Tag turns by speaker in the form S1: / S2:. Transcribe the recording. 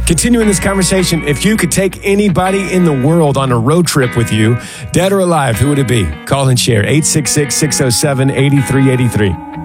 S1: Continuing this conversation, if you could take anybody in the world on a road trip with you, dead or alive, who would it be? Call and share 866-607-8383.